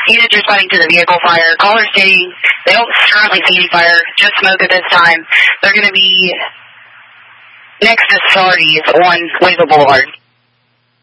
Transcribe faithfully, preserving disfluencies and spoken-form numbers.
Units responding to the vehicle fire. Caller stating they don't currently see any fire, just smoke at this time. They're going to be next to Sardi's on Wayville Boulevard.